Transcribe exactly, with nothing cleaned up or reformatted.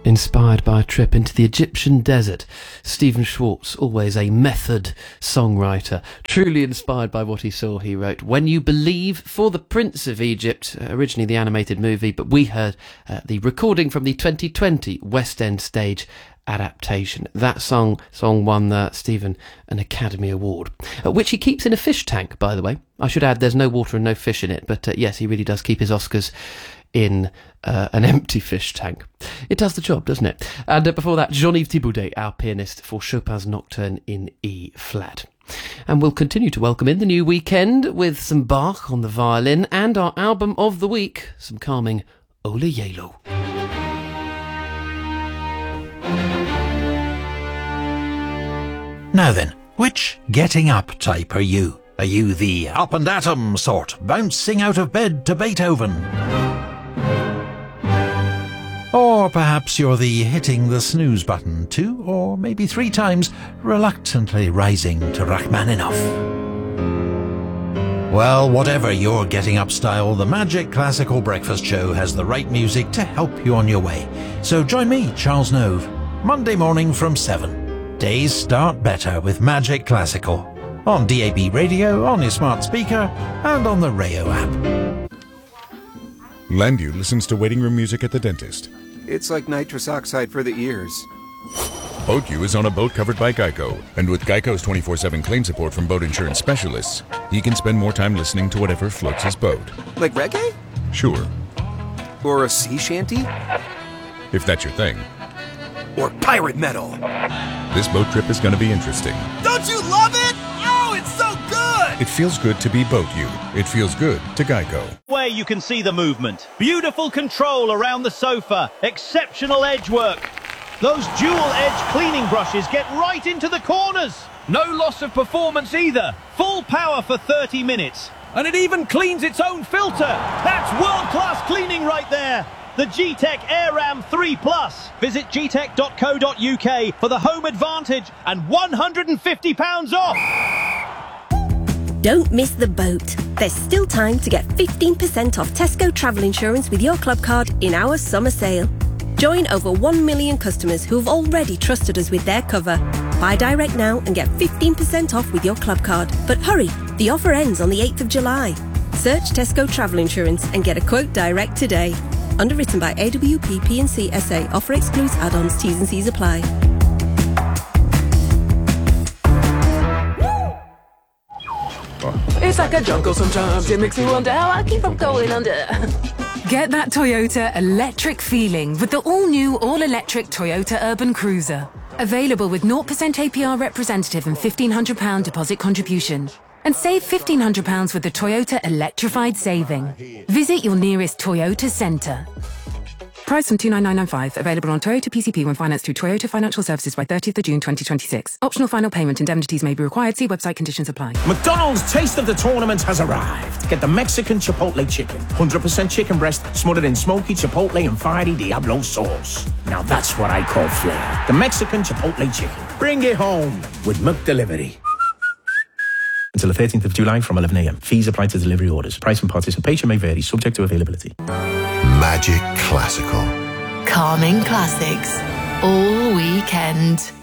Inspired by a trip into the Egyptian desert, Stephen Schwartz, always a method songwriter, truly inspired by what he saw, he wrote When You Believe for the Prince of Egypt, originally the animated movie, but we heard uh, the recording from the twenty twenty West End stage adaptation. That song song won uh, Stephen an Academy Award, uh, which he keeps in a fish tank, by the way. I should add there's no water and no fish in it, but uh, yes, he really does keep his Oscars in uh, an empty fish tank. It does the job, doesn't it? And uh, before that, Jean-Yves Thibaudet, our pianist, for Chopin's Nocturne in E-flat. And we'll continue to welcome in the new weekend with some Bach on the violin and our album of the week, some calming Ola Yelo. Now then, which getting up type are you? Are you the up and at 'em sort, bouncing out of bed to Beethoven? Or perhaps you're the hitting the snooze button two or maybe three times, reluctantly rising to Rachmaninoff. Well, whatever your getting up style, the Magic Classical Breakfast Show has the right music to help you on your way. So join me, Charles Nove, Monday morning from seven. Days start better with Magic Classical. On D A B radio, on your smart speaker, and on the Rayo app. Landu listens to waiting room music at the dentist. It's like nitrous oxide for the ears. BoatU is on a boat covered by Geico, and with Geico's twenty-four seven claim support from boat insurance specialists, he can spend more time listening to whatever floats his boat. Like reggae? Sure. Or a sea shanty? If that's your thing. Or pirate metal? This boat trip is going to be interesting. Don't you love it? Oh, it's so good! It feels good to be BoatU. It feels good to Geico. Where you can see the movement. Beautiful control around the sofa. Exceptional edge work. Those dual-edge cleaning brushes get right into the corners. No loss of performance either. Full power for thirty minutes. And it even cleans its own filter. That's world-class cleaning right there. The G-Tech AirRam three plus. Visit g tech dot co dot u k for the home advantage and one hundred fifty pounds off. Don't miss the boat. There's still time to get fifteen percent off Tesco travel insurance with your club card in our summer sale. Join over one million customers who have already trusted us with their cover. Buy direct now and get fifteen percent off with your club card. But hurry, the offer ends on the eighth of July. Search Tesco travel insurance and get a quote direct today. Underwritten by A W P P and C S A. Offer excludes add-ons. T's and C's apply. It's like a jungle sometimes. It makes me wonder how I keep from going under. Get that Toyota electric feeling with the all-new, all-electric Toyota Urban Cruiser. Available with zero percent A P R representative and fifteen hundred pounds deposit contribution. And save fifteen hundred pounds with the Toyota Electrified Saving. Visit your nearest Toyota centre. Price from two nine nine nine five. Available on Toyota P C P when financed through Toyota Financial Services by thirtieth of June twenty twenty-six. Optional final payment indemnities may be required. See website conditions apply. McDonald's Taste of the Tournament has arrived. Get the Mexican Chipotle Chicken. one hundred percent chicken breast smothered in smoky Chipotle and fiery Diablo sauce. Now that's what I call flair. The Mexican Chipotle Chicken. Bring it home with McDelivery. Until the thirteenth of July from eleven a m. Fees apply to delivery orders. Price and participation may vary, subject to availability. Magic Classical. Calming classics all weekend.